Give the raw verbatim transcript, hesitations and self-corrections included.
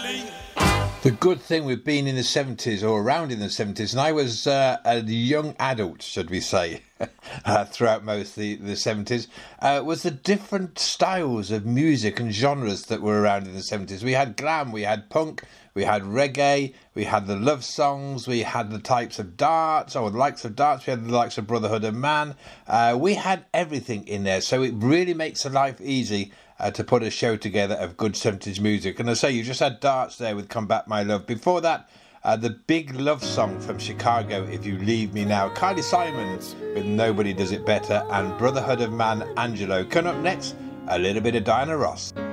The good thing with being in the seventies or around in the seventies, and I was uh, a young adult, should we say, uh, throughout most of the, the seventies, uh, was the different styles of music and genres that were around in the seventies. We had glam, we had punk, we had reggae, we had the love songs, we had the types of darts, or the likes of darts, we had the likes of Brotherhood of Man. Uh, we had everything in there, so it really makes life easy Uh, to put a show together of good seventies music. And I say, you just had darts there with Come Back My Love. Before that, uh, the big love song from Chicago, If You Leave Me Now. Kylie Simon with Nobody Does It Better, and Brotherhood of Man, Angelo. Coming up next, a little bit of Diana Ross.